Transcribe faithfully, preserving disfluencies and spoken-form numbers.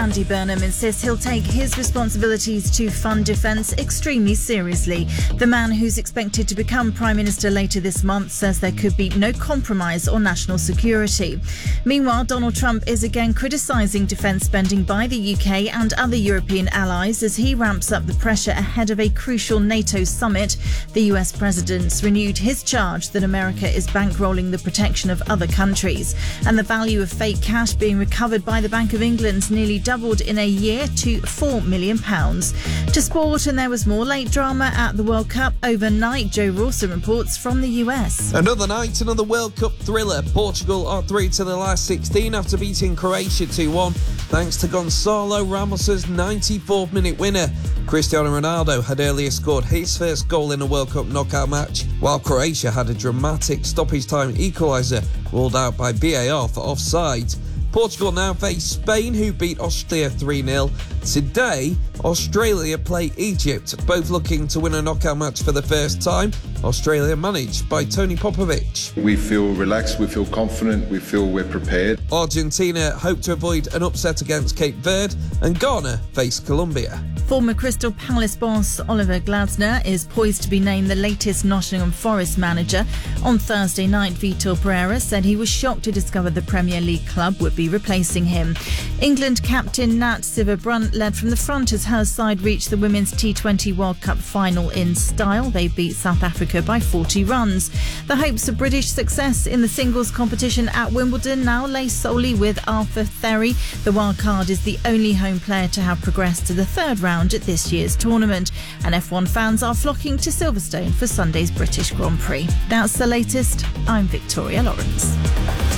Andy Burnham insists he'll take his responsibilities to fund defence extremely seriously. The man, who's expected to become Prime Minister later this month, says there could be no compromise on national security. Meanwhile, Donald Trump is again criticising defence spending by the U K and other European allies as he ramps up the pressure ahead of a crucial NATO summit. The U S president's renewed his charge that America is bankrolling the protection of other countries. And the value of fake cash being recovered by the Bank of England's nearly doubled in a year to four million pounds. To sport, and there was more late drama at the World Cup overnight. Joe Rawson reports from the U S. Another night, another World Cup thriller. Portugal are through to the last sixteen after beating Croatia two one, thanks to Gonçalo Ramos's ninety-fourth minute winner. Cristiano Ronaldo had earlier scored his first goal in a World Cup knockout match, while Croatia had a dramatic stoppage-time equaliser ruled out by V A R for offside. Portugal now face Spain, who beat Austria three nil. Today, Australia play Egypt, both looking to win a knockout match for the first time. Australia managed by Tony Popovic. We feel relaxed, we feel confident, we feel we're prepared. Argentina hope to avoid an upset against Cape Verde, and Ghana face Colombia. Former Crystal Palace boss Oliver Glasner is poised to be named the latest Nottingham Forest manager. On Thursday night, Vitor Pereira said he was shocked to discover the Premier League club would be replacing him. England captain Nat Sciver-Brunt led from the front as her side reached the Women's T twenty World Cup final in style. They beat South Africa by forty runs. The hopes of British success in the singles competition at Wimbledon now lay solely with Arthur Therry. The wild card is the only home player to have progressed to the third round at this year's tournament, and F one fans are flocking to Silverstone for Sunday's British Grand Prix. That's the latest. I'm Victoria Lawrence.